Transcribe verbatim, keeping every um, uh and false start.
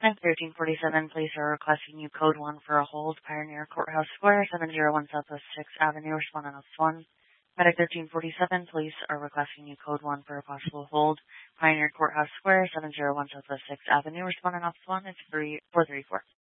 Medic thirteen forty-seven, police are requesting you code one for a hold, Pioneer Courthouse Square, seven oh one Southwest sixth Avenue, respond on one. Medic thirteen forty-seven, police are requesting you code one for a possible hold, Pioneer Courthouse Square, seven oh one Southwest sixth Avenue, respond on one. It's three four three four.